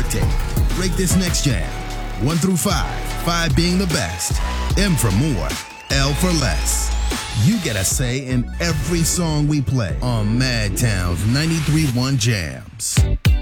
dictate. Rate this next jam. 1 through 5, 5 being the best, M for more, L for less. You get a say in every song we play on Madtown's 93.1 Jams.